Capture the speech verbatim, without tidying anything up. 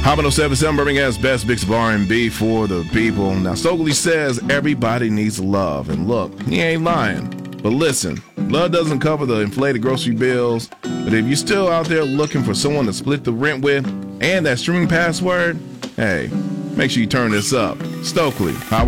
Hot one oh seven point seven Birmingham's best mix of R and B for the people. Now, Stokely says everybody needs love. And look, he ain't lying. But listen, love doesn't cover the inflated grocery bills. But if you're still out there looking for someone to split the rent with and that streaming password, hey, make sure you turn this up. Stokely, Hot